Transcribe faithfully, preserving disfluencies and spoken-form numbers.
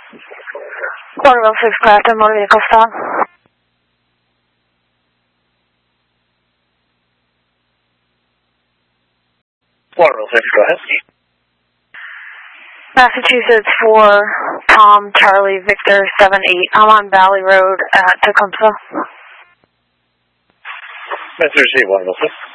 Waterville six, Clapton, motor vehicle stop. Waterville six, go ahead. Massachusetts four, Tom, Charlie, Victor, seven eight. I'm on Valley Road at Tecumseh. Message received, Waterville six.